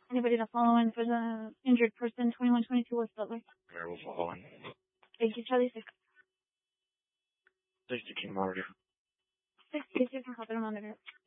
Anybody to follow in for the injured person, 2122 West Butler. Where will follow in. Thank you, Charlie 6. 60 monitor. 60 can help it monitor.